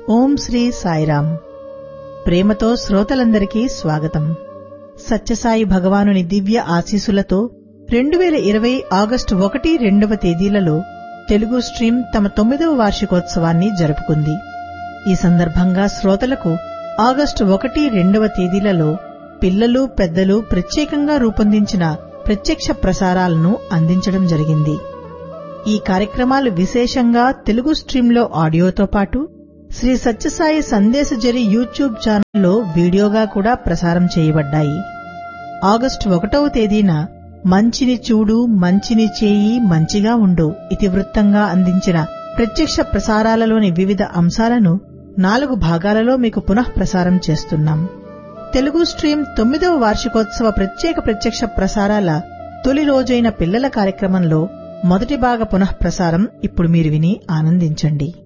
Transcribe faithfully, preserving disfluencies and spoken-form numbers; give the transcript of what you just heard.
ఓం శ్రీ సాయిరాం. ప్రేమతో శ్రోతలందరికీ స్వాగతం. సత్యసాయి భగవానుని దివ్య ఆశీసులతో రెండు వేల ఇరవై ఆగస్టు ఒకటి రెండవ తేదీలలో తెలుగు స్ట్రీమ్ తమ తొమ్మిదవ వార్షికోత్సవాన్ని జరుపుకుంది. ఈ సందర్భంగా శ్రోతలకు ఆగస్టు ఒకటి రెండవ తేదీలలో పిల్లలు పెద్దలు ప్రత్యేకంగా రూపొందించిన ప్రత్యక్ష ప్రసారాలను అందించడం జరిగింది. ఈ కార్యక్రమాలు విశేషంగా తెలుగు స్ట్రీంలో ఆడియోతో పాటు శ్రీ సత్యసాయి సందేశజరి యూట్యూబ్ ఛానల్లో వీడియోగా కూడా ప్రసారం చేయబడ్డాయి. ఆగస్టు ఒకటవ తేదీన మంచిని చూడు మంచిని చేయి మంచిగా ఉండు ఇతివృత్తంగా అందించిన ప్రత్యక్ష ప్రసారాలలోని వివిధ అంశాలను నాలుగు భాగాలలో మీకు పునః ప్రసారం చేస్తున్నాం. తెలుగు స్ట్రీమ్ తొమ్మిదవ వార్షికోత్సవ ప్రత్యేక ప్రత్యక్ష ప్రసారాల తొలి రోజైన పిల్లల కార్యక్రమంలో మొదటి భాగ పునః ప్రసారం ఇప్పుడు మీరు విని ఆనందించండి.